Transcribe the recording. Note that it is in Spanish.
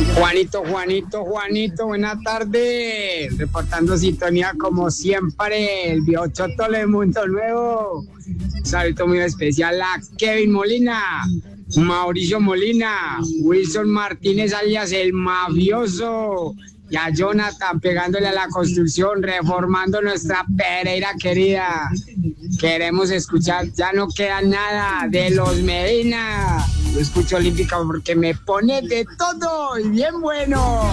Juanito, buenas tardes. Reportando sintonía como siempre, el viejo choto de Mundo Nuevo. Un saludo muy especial a Kevin Molina, Mauricio Molina, Wilson Martínez alias el mafioso, y a Jonathan pegándole a la construcción, reformando nuestra Pereira querida. Queremos escuchar, ya no queda nada de los Medina. Yo escucho Olímpica porque me pone de todo y bien bueno.